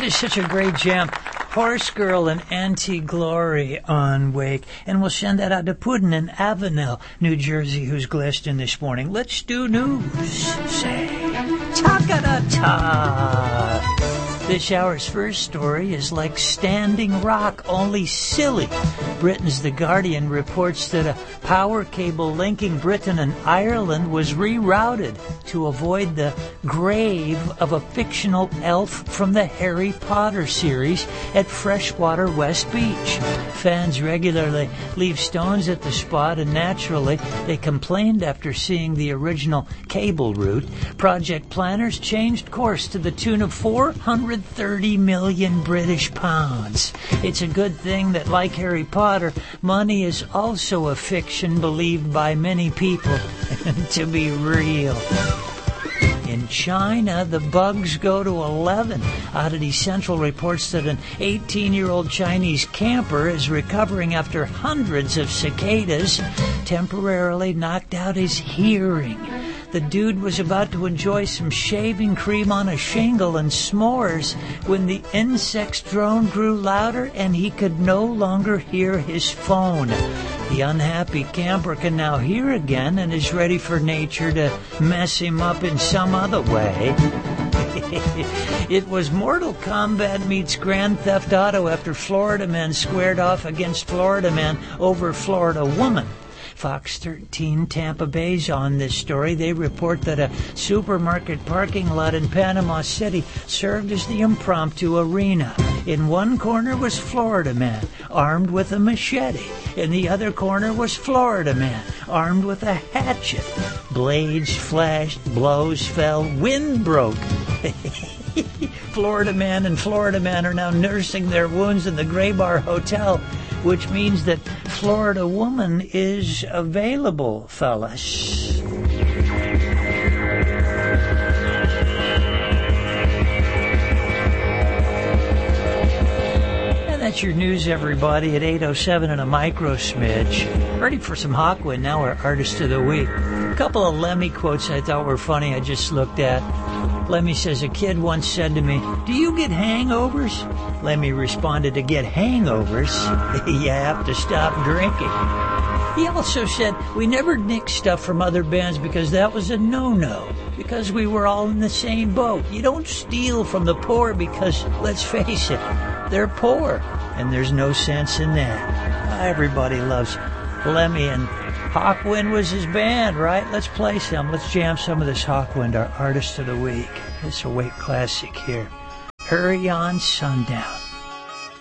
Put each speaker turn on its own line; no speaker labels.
is such a great jam. Horse Girl and Anti-Glory on Wake. And we'll send that out to Puddin in Avenel, New Jersey, who's glessed in this morning. Let's do news. Say, ta-ka-da-ta. This hour's first story is like Standing Rock, only silly. Britain's The Guardian reports that a power cable linking Britain and Ireland was rerouted to avoid the grave of a fictional elf from the Harry Potter series at Freshwater West Beach. Fans regularly leave stones at the spot, and naturally they complained after seeing the original cable route. Project planners changed course to the tune of 430 million British pounds. It's a good thing that, like Harry Potter, money is also a fiction believed by many people to be real. In China, the bugs go to 11. Oddity Central reports that an 18-year-old Chinese camper is recovering after hundreds of cicadas temporarily knocked out his hearing. The dude was about to enjoy some shaving cream on a shingle and s'mores when the insect's drone grew louder and he could no longer hear his phone. The unhappy camper can now hear again and is ready for nature to mess him up in some other way. It was Mortal Kombat meets Grand Theft Auto after Florida man squared off against Florida man over Florida woman. Fox 13 Tampa Bay's on this story. They report that a supermarket parking lot in Panama City served as the impromptu arena. In one corner was Florida man, armed with a machete. In the other corner was Florida man, armed with a hatchet. Blades flashed, blows fell, wind broke. Florida man and Florida man are now nursing their wounds in the Gray Bar Hotel, which means that Florida woman is available, fellas. And that's your news, everybody, at 8:07 and a micro smidge. Ready for some Hawkwind, now our Artist of the Week. A couple of Lemmy quotes I thought were funny I just looked at. Lemmy says, a kid once said to me, "Do you get hangovers?" Lemmy responded, "To get hangovers, you have to stop drinking." He also said, "We never nicked stuff from other bands because that was a no-no, because we were all in the same boat. You don't steal from the poor because, let's face it, they're poor, and there's no sense in that." Everybody loves Lemmy, and Hawkwind was his band, right? Let's play some. Let's jam some of this Hawkwind, our Artist of the Week. It's a Wake classic here. Hurry on Sundown.